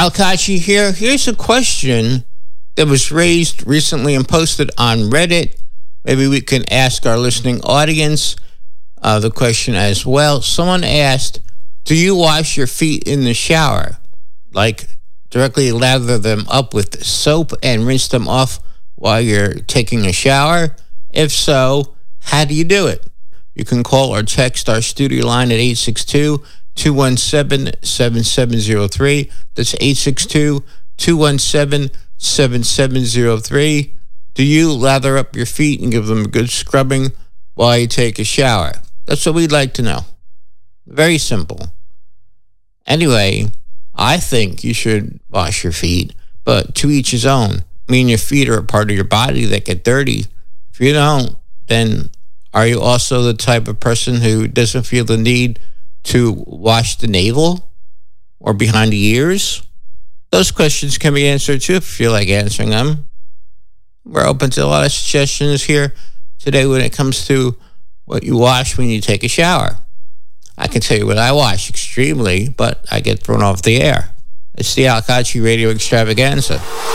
Al Kachi here. Here's a question that was raised recently and posted on Reddit. Maybe we can ask our listening audience the question as well. Someone asked, do you wash your feet in the shower? Like, directly lather them up with soap and rinse them off while you're taking a shower? If so, how do you do it? You can call or text our studio line at 862-217-7703. That's 862-217-7703. Do you lather up your feet and give them a good scrubbing while you take a shower? That's what we'd like to know. Very simple. Anyway, I think you should wash your feet, but to each his own. I mean, your feet are a part of your body that get dirty. If you don't, then are you also the type of person who doesn't feel the need to wash the navel or behind the ears? Those questions can be answered too if you feel like answering them. We're open to a lot of suggestions here today when it comes to what you wash when you take a shower. I can tell you what I wash extremely, but I get thrown off the air. It's the Al Kachi Radio Extravaganza.